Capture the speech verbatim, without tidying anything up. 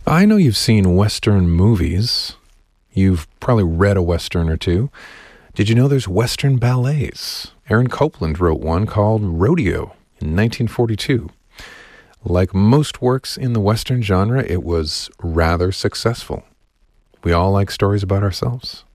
I know you've seen Western movies. You've probably read a Western or two. Did you know there's Western ballets? Aaron Copland wrote one called Rodeo in nineteen forty-two. Like most works in the Western genre, it was rather successful. We all like stories about ourselves.